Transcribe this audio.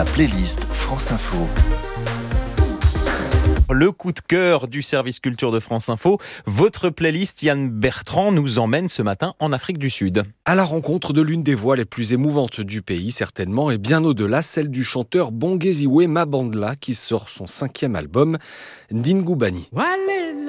La playlist France Info. Le coup de cœur du service culture de France Info. Votre playlist, Yann Bertrand, nous emmène ce matin en Afrique du Sud. À la rencontre de l'une des voix les plus émouvantes du pays, certainement, et bien au-delà, celle du chanteur Bongeziwe Mabandla, qui sort son 5e album, Ndingubani.